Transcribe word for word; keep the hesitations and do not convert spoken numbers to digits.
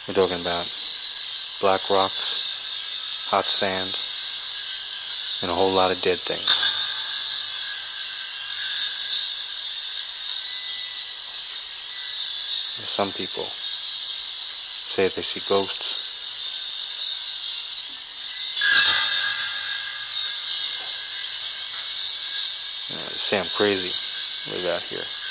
We're talking about black rocks, hot sand, and a whole lot of dead things. Some people say they see ghosts. Uh, they say I'm crazy. Live out here.